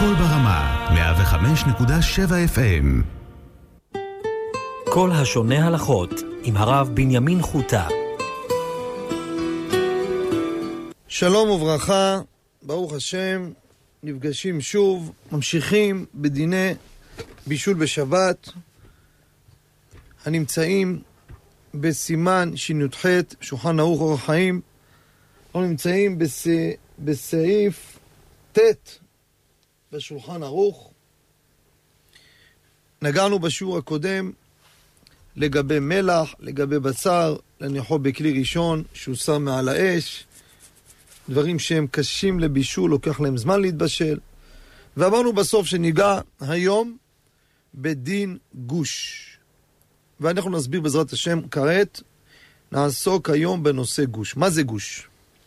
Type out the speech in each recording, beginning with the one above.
קול ברמה, 105.7 FM. כל השונה הלכות עם הרב בנימין חוטה. שלום וברכה, ברוך השם, נפגשים שוב, ממשיכים בדיני בישול בשבת, הנמצאים בסימן שי"ח, שולחן ערוך אורח חיים. אנחנו נמצאים בסעיף ט' בשולחן ערוך. נגענו בשיעור הקודם לגבי מלח, לגבי בשר, להניחו בכלי ראשון שהוא שם מעל האש, דברים שהם קשים לבישול, לוקח להם זמן להתבשל. ואמרנו בסוף שניגע היום בדין גוש. ואנחנו נסביר בעזרת השם כעת, נעסוק היום בנושא גוש. מה זה גוש?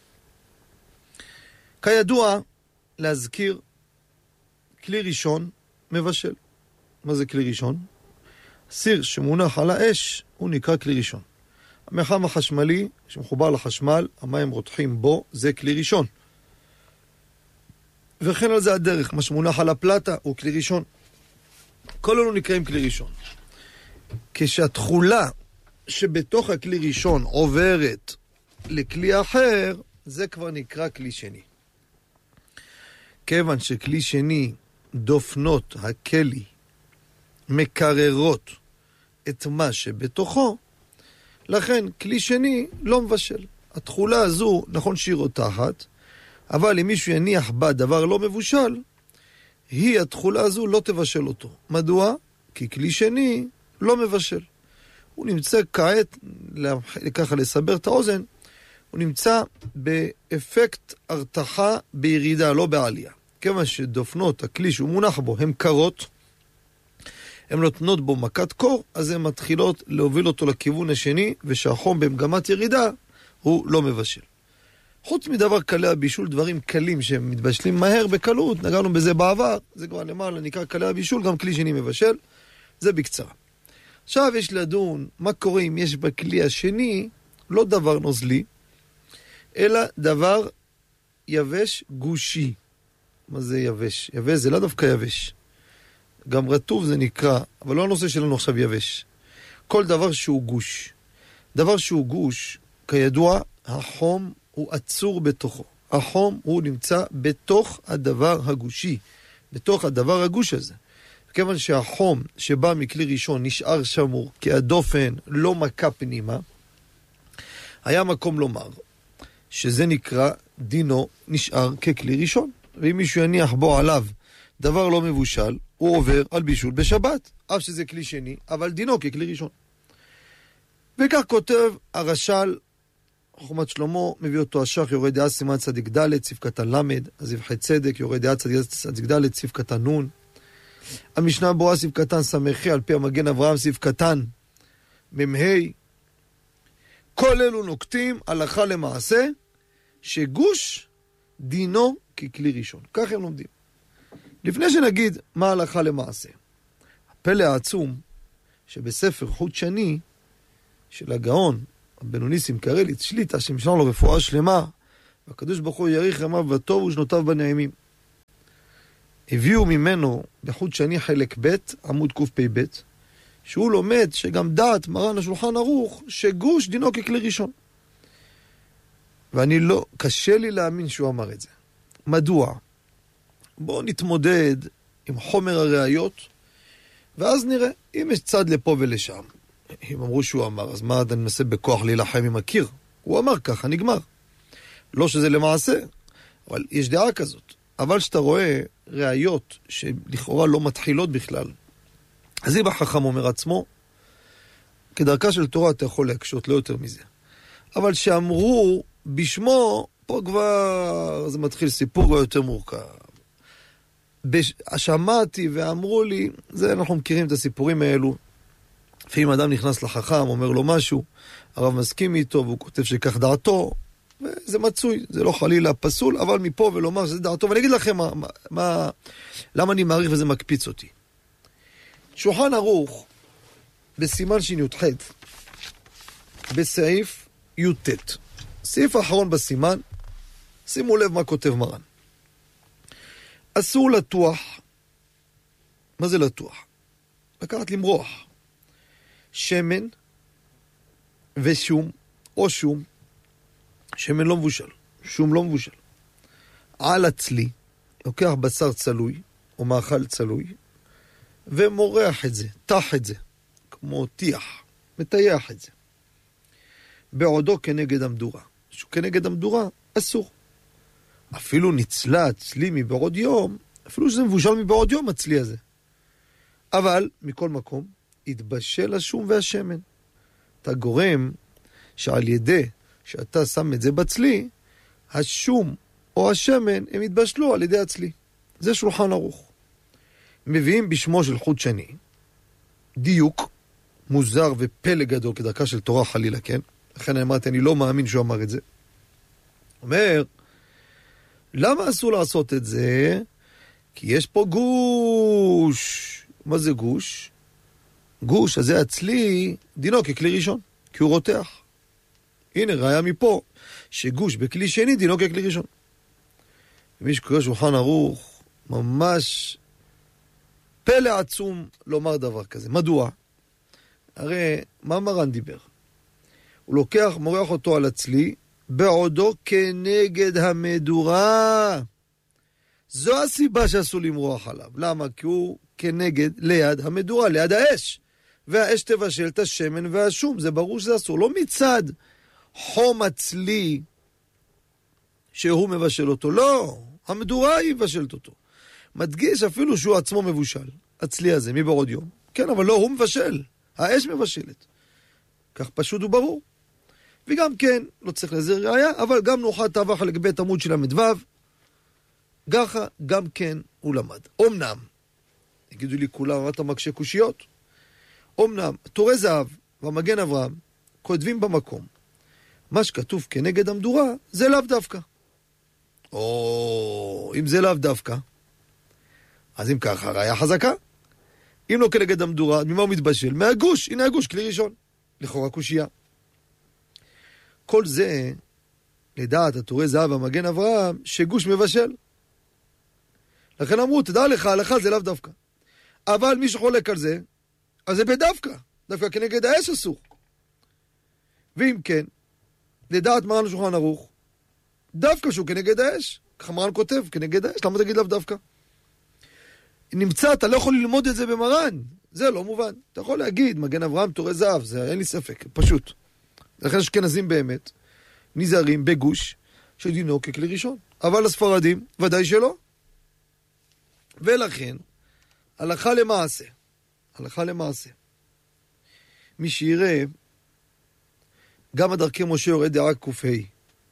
כידוע, להזכיר, כלי ראשון מבשל. מה זה כלי ראשון? סיר שמונח על האש, הוא נקרא כלי ראשון. המחם החשמלי שמחובר לחשמל, המים רותחים בו, זה כלי ראשון. וכן על זה הדרך, מה שמונח על הפלטה הוא כלי ראשון. כל אלו נקראים כלי ראשון. כשהתחולה שבתוך הכלי ראשון עוברת לכלי אחר, זה כבר נקרא כלי שני. כיוון שכלי שני, דופנות הכלי, מקררות את מה שבתוכו, לכן כלי שני לא מבשל. התחולה הזו, נכון שהיא רותחת, אבל אם מישהו יניח בה דבר לא מבושל, התחולה הזו לא תבשל אותו. מדוע? כי כלי שני לא מבשל. הוא נמצא כעת, ככה לסבר את האוזן, הוא נמצא באפקט הרתחה בירידה, לא בעלייה. כמה שדופנות הכלי שהוא מונח בו הן קרות, הן נותנות בו מכת קור, אז הן מתחילות להוביל אותו לכיוון השני, ושהחום במגמת ירידה הוא לא מבשל. חוץ מדבר קלי הבישול, דברים קלים שהם מתבשלים מהר בקלות, נגענו בזה בעבר, זה כבר למעלה נקרא קלי הבישול, גם כלי שני מבשל, זה בקצרה. עכשיו יש לדון מה קורה אם יש בכלי השני לא דבר נוזלי, אלא דבר יבש גושי. מה זה יבש? יבש זה לא דווקא יבש. גם רטוב זה נקרא, אבל לא הנושא שלנו עכשיו יבש. כל דבר שהוא גוש. דבר שהוא גוש, כידוע, החום הוא עצור בתוכו. החום הוא נמצא בתוך הדבר הגושי, בתוך הדבר הגוש הזה. כיוון שהחום שבא מכלי ראשון נשאר שמור, כי הדופן לא מכה פנימה, היה מקום לומר שזה נקרא דינו נשאר ככלי ראשון. ואם מישהו יניח בו עליו דבר לא מבושל, הוא עובר על בישול בשבת, אף שזה כלי שני, אבל דינו ככלי ראשון. וכך כותב הרש"ל, חוכמת שלמה, מביא אותו השח, יורד דעה סימן צדיק ד' סעיף קטן למד, הזבחי צדק, יורד דעה צדיק ד' סעיף קטן נון, המשנה ברורה סעיף קטן סמכי, על פי המגן אברהם סעיף קטן ממהי. כל אלו נוקטים הלכה למעשה, שגוש דינו ככלי ראשון. כך הם לומדים. לפני שנגיד מה הלכה למעשה, הפלא העצום שבספר חוט שני של הגאון הבינוני שמקרליץ שליטה, שמשלם לו רפואה שלמה, והקדוש ברוך הוא יאריך ימיו בטוב ושנותיו בנעימים, הביאו ממנו בחוט שני חלק ב' עמוד קפ"ב, שהוא לומד שגם דעת מרן השולחן ערוך שגוש דינו ככלי ראשון. ואני לא, קשה לי להאמין שהוא אמר את זה. מדוע? בואו נתמודד עם חומר הראיות, ואז נראה, אם יש צד לפה ולשם, אם אמרו שהוא אמר, אז מה אני מנסה בכוח להילחם עם הקיר? הוא אמר ככה, נגמר. לא שזה למעשה, אבל יש דעה כזאת. אבל שאתה רואה ראיות שלכאורה לא מתחילות בכלל, אז אם החכם אומר עצמו, כדרכה של תורה אתה יכול להקשות, לא יותר מזה. אבל שאמרו בשמו, פה כבר זה מתחיל סיפור כבר יותר מורכב. שמעתי ואמרו לי, זה אנחנו מכירים את הסיפורים האלו. ואם אדם נכנס לחכם, אומר לו משהו, הרב מסכים איתו, והוא כותב שכך דעתו, וזה מצוי, זה לא חלילה פסול, אבל מפה ולומר שזה דעתו. ואני אגיד לכם למה אני מעריך וזה מקפיץ אותי. שולחן ערוך, בסימן שי"ח, בסעיף י"ט, סעיף האחרון בסימן, שימו לב מה כותב מרן. אסור לטוח. מה זה לטוח? לקחת למרוח. שמן ושום, או שום, שמן לא מבושל, שום לא מבושל. על הצלי, לוקח בשר צלוי, או מאכל צלוי, ומורח את זה, תח את זה, כמו תיח, מטייח את זה. בעודו כנגד המדורה. כנגד המדורה, אסור. אפילו ניצלה הצלי מבעוד יום, אפילו שזה מבושל מבעוד יום הצלי הזה. אבל, מכל מקום, התבשל השום והשמן. אתה גורם שעל ידי שאתה שם את זה בצלי, השום או השמן הם התבשלו על ידי הצלי. זה שולחן ערוך. מביאים בשמו של חוד שני, דיוק, מוזר ופלא גדול כדרכה של תורה חלילה, כן? לכן אני אמרתי, אני לא מאמין שהוא אמר את זה. אומר, למה אסור לעשות את זה? כי יש פה גוש. מה זה גוש? גוש, אז זה הצלי, דינו ככלי ראשון, כי הוא רותח. הנה, ראיה מפה, שגוש בכלי שני, דינו ככלי ראשון. מי שקורא שולחן ערוך, ממש פלא עצום לומר דבר כזה. מדוע? הרי, מה מרן דיבר? הוא לוקח, מורח אותו על הצלי, בעודו כנגד המדורה. זו הסיבה שאסור למרוח עליו. למה? כי הוא כנגד, ליד המדורה, ליד האש. והאש תבשל את השמן והשום. זה ברור שזה אסור. לא מצד חום הצלי שהוא מבשל אותו. לא, המדורה היא מבשלת אותו. מדגיש אפילו שהוא עצמו מבושל. הצלי הזה, מבעוד יום. כן, אבל לא, הוא מבשל. האש מבשלת. כך פשוט וברור. וגם כן, לא צריך לזה ראיה, אבל גם נוחה טבח לגבי עמוד של המדוו, ככה גם כן הוא למד. אומנם, יגידו לי כולם, מה אתה מקשה קושיות? אומנם, תורי זהב והמגן אברהם כותבים במקום, מה שכתוב כנגד המדורה, זה לאו דווקא. או, אם זה לאו דווקא, אז אם ככה, ראיה חזקה. אם לא כנגד המדורה, ממה הוא מתבשל? מהגוש, הנה הגוש, כלי ראשון. לכאורה קושייה. כל זה, לדעת התורי זהב והמגן אברהם, שגוש מבשל. לכן אמרו, תדע לך, הלכה זה לאו דווקא. אבל מי שחולק על זה, אז זה בדווקא. דווקא כנגד האש אסור. ואם כן, לדעת מרן שולחן ערוך, דווקא שהוא כנגד האש. ככה מרן כותב, כנגד האש, למה תגיד לאו דווקא? נמצא, אתה לא יכול ללמוד את זה במרן. זה לא מובן. אתה יכול להגיד, מגן אברהם, תורי זהב, זה אין לי ספק, פשוט. לכן אשכנזים באמת נזהרים בגוש שדינו ככלי ראשון. אבל הספרדים ודאי שלא. ולכן, הלכה למעשה. מי שיראה, גם הדרכי משה יורד דעה קופי.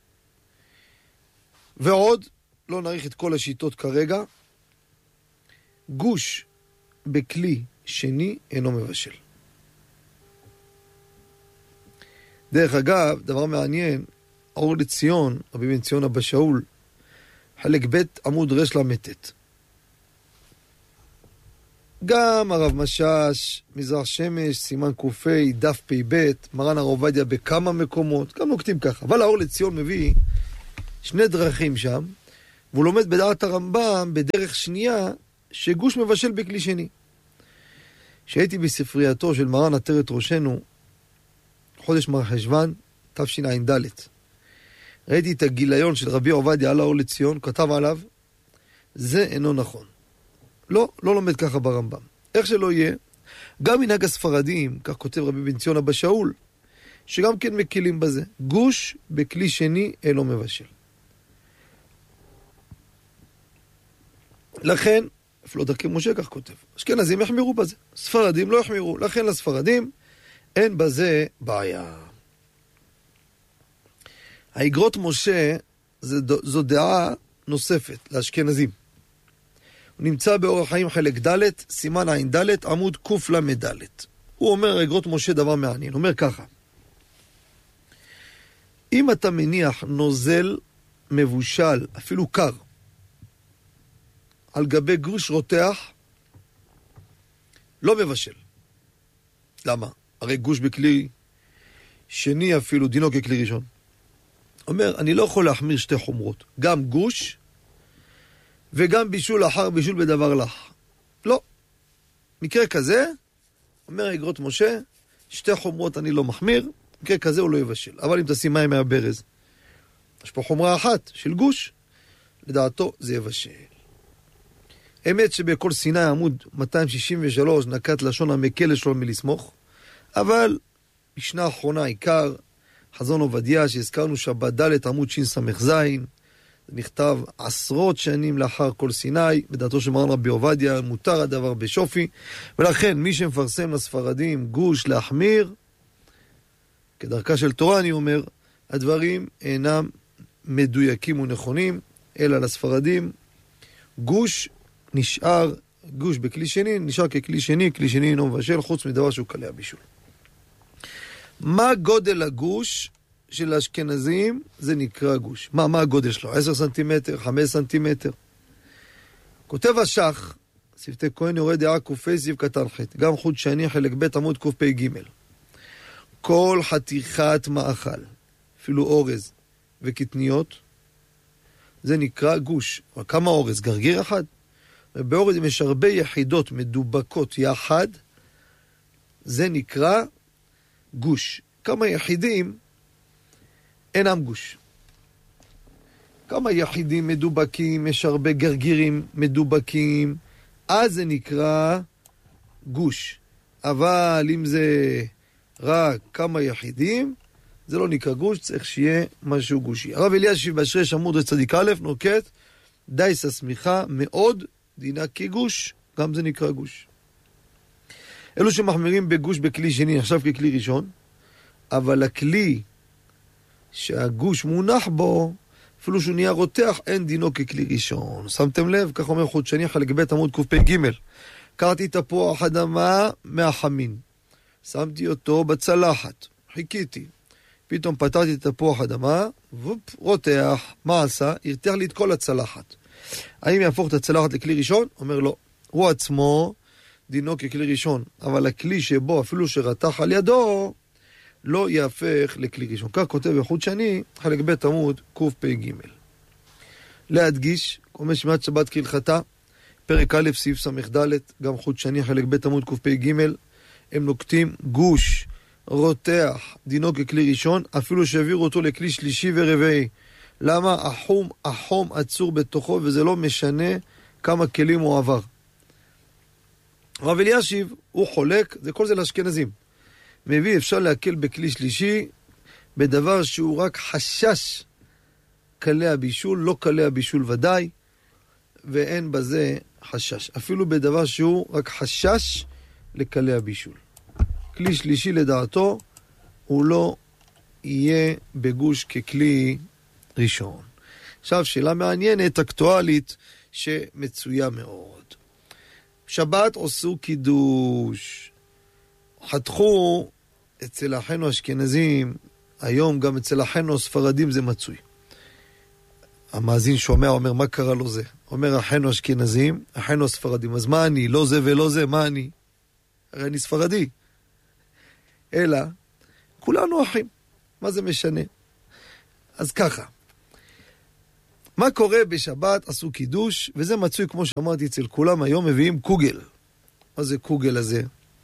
ועוד, לא נעריך את כל השיטות כרגע, גוש בכלי שני אינו מבשל. דרך אגב, דבר מעניין, אור לציון, רבי בן ציון אבא שאול, חלק ב' עמוד רש למתת. גם הרב משש, מזרח שמש, סימן קופי, דף פי ב', מרן הרב עובדיה בכמה מקומות, גם נוקטים ככה. אבל האור לציון מביא שני דרכים שם, והוא לומד בדעת הרמב"ם בדרך שנייה, שגוש מבשל בכלי שני. שהייתי בספרייתו של מרן עטרת ראשנו, חודש מרחשוון, תשע"ד. ראיתי את הגיליון של רבי עובדיה על האור לציון, כתב עליו, זה אינו נכון. לא לומד ככה ברמב"ם. איך שלא יהיה, גם מנהג הספרדים, כך כותב רבי בן ציון אבא שאול, שגם כן מקילים בזה. גוש בכלי שני אינו מבשל. לכן, אפילו דרכי משה כך כותב. אשכנזים יחמירו בזה. ספרדים לא יחמירו. לכן לספרדים אין בזה בעיה. האגרות משה זו דעה נוספת לאשכנזים. הוא נמצא באורח חיים חלק ד', סימן עין ד', עמוד קוף למד ד'. הוא אומר, אגרות משה דבר מעניין. הוא אומר ככה. אם אתה מניח נוזל מבושל, אפילו קר, על גבי גוש רותח, לא מבשל. למה? הרי גוש בכלי שני אפילו, דינו ככלי ראשון. אומר, אני לא יכול להחמיר שתי חומרות. גם גוש וגם בישול אחר בישול בדבר לך. לא. מקרה כזה, אומר אגרות משה, 2 חומרות אני לא מחמיר, מקרה כזה הוא לא יבשל. אבל אם תשים מים מהברז, יש פה חומרה אחת של גוש, לדעתו זה יבשל. אמת שבכל סיני עמוד 263 נקט לשון המקל שלו מלסמוך, אבל משנה האחרונה עיקר, חזון עובדיה שהזכרנו שבת ד' עמוד שס"ז, זה נכתב עשרות שנים לאחר כל סיני, בדעתו של מרן רבי עובדיה, מותר הדבר בשופי, ולכן מי שמפרסם לספרדים גוש להחמיר, כדרכה של תורה אני אומר, הדברים אינם מדויקים ונכונים, אלא לספרדים גוש נשאר, גוש בכלי שני, נשאר ככלי שני, כלי שני אינו מבשל, חוץ מדבר שהוא קלה הבישול. מה גודל הגוש של האשכנזים? זה נקרא גוש. מה הגודל שלו? 10 סנטימטר, 5 סנטימטר. כותב השח, שפתי כהן יורד דעה קופי סביב קטן ח', גם חוד שני חלק ב' עמוד קפ"ג. כל חתיכת מאכל, אפילו אורז וקטניות, זה נקרא גוש. כמה אורז? גרגיר אחד? ובאורז יש הרבה יחידות מדובקות יחד, זה נקרא גוש. כמה יחידים אינם גוש. כמה יחידים מדובקים, יש הרבה גרגירים מדובקים, אז זה נקרא גוש. אבל אם זה רק כמה יחידים, זה לא נקרא גוש, צריך שיהיה משהו גושי. הרב אלישיב בשרש עמוד צדיק א' נוקט, דייס הסמיכה מאוד, דינה כגוש, גם זה נקרא גוש. אלו שמחמירים בגוש בכלי שני, נחשב ככלי ראשון, אבל הכלי שהגוש מונח בו, אפילו שהוא נהיה רותח, אין דינו ככלי ראשון. שמתם לב? כך אומר חוד שני חלק ב' עמוד קפ"ג. קרתי תפוח אדמה מהחמין, שמתי אותו בצלחת, חיכיתי, פתאום פתרתי תפוח אדמה, רותח, מה עשה? הרתח לי את כל הצלחת. האם יהפוך את הצלחת לכלי ראשון? אומר לא, הוא עצמו דינו ככלי ראשון, אבל הכלי שבו אפילו שרתח על ידו לא יהפך לכלי ראשון. כך כותב בחוד שני חלק ב' עמוד קפ"ג. להדגיש, אומר שמיעת שבת כהלכתה, פרק א' סעיף ס"ד, גם חוד שני חלק ב' עמוד קפ"ג, הם נוקטים גוש רותח דינו ככלי ראשון, אפילו שהעבירו אותו לכלי שלישי ורביעי. למה? החום עצור בתוכו, וזה לא משנה כמה כלים הוא עבר. רב אלישיב הוא חולק, זה כל זה לאשכנזים. מביא אפשר להקל בכלי שלישי בדבר שהוא רק חשש קלה הבישול, לא קלה הבישול ודאי, ואין בזה חשש. אפילו בדבר שהוא רק חשש לקלה הבישול. כלי שלישי לדעתו הוא לא יהיה בגוש ככלי ראשון. עכשיו שאלה מעניינת, אקטואלית, שמצויה מאוד. שבת עשו קידוש, חתכו אצל אחינו אשכנזים, היום גם אצל אחינו הספרדים זה מצוי. המאזין שומע, אומר, מה קרה לו זה? אומר, אחינו אשכנזים, אחינו הספרדים, אז מה אני? לא זה ולא זה, מה אני? הרי אני ספרדי. אלא, כולנו אחים. מה זה משנה? אז ככה. מה קורה בשבת? עשו קידוש, וזה מצוי, כמו שאמרתי, אצל כולם היום מביאים קוגל. מה זה קוגל הזה?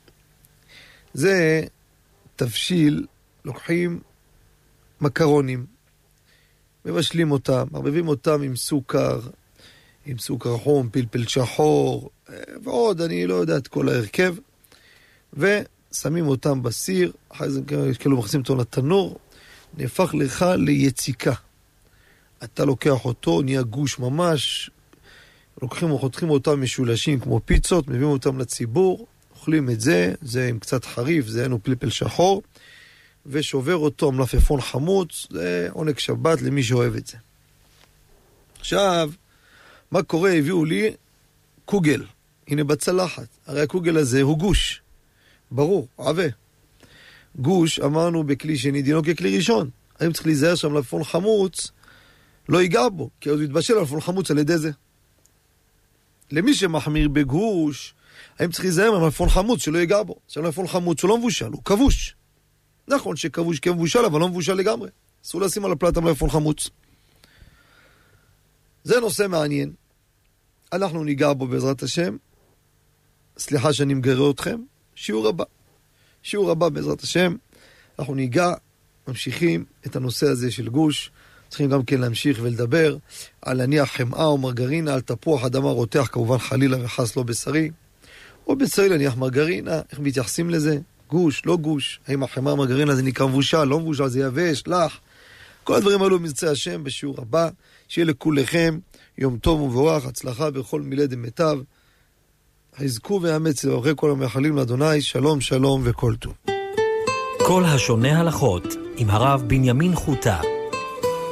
זה תבשיל, לוקחים מקרונים, מבשלים אותם, מערבבים אותם עם סוכר חום, פלפל שחור, ועוד, אני לא יודע את כל ההרכב, ושמים אותם בסיר, אחרי זה כאילו מכניסים אותו לתנור, נהפך לך ליציקה. אתה לוקח אותו, נהיה גוש ממש, לוקחים וחותכים אותם משולשים כמו פיצות, מביאים אותם לציבור, אוכלים את זה, זה עם קצת חריף, זה אינו פלפל שחור, ושובר אותו מלפפון חמוץ, זה עונג שבת למי שאוהב את זה. עכשיו, מה קורה? הביאו לי קוגל, הנה בצלחת, הרי הקוגל הזה הוא גוש, ברור, עווה. גוש, אמרנו בכלי שני, דינו ככלי ראשון, האם צריך להיזהר שם מלפפון חמוץ, לא ייגע בו, כי עוד יתבשל מלפפון חמוץ על ידי זה. למי שמחמיר בגוש, האם צריך להיזהר מלפפון חמוץ שלא ייגע בו, שמלפפון חמוץ הוא לא מבושל, הוא כבוש. נכון שכבוש כמבושל, אבל לא מבושל לגמרי. אסור לשים על הפלטה מלפפון חמוץ. זה נושא מעניין. אנחנו ניגע בו בעזרת השם. סליחה שאני מגרה אתכם. שיעור הבא בעזרת השם. אנחנו ניגע, ממשיכים את הנושא הזה של גוש. צריכים גם כן להמשיך ולדבר על להניח חמאה או מרגרינה, על תפוח אדמה רותח, כמובן חלילה וחס לא בשרי. או בשרי להניח מרגרינה, איך מתייחסים לזה? גוש, לא גוש. האם החמאה מרגרינה זה נקרא מבושל, לא מבושל, זה יבש, לח. כל הדברים האלו מרצה השם בשיעור הבא. שיהיה לכולכם יום טוב ומבורך, הצלחה בכל מילי דמיטב. חזקו ואמץ אחרי כל המאחלים לאדוני, שלום שלום וכל טוב. כל השונה הלכות עם הרב בנימין חוטה.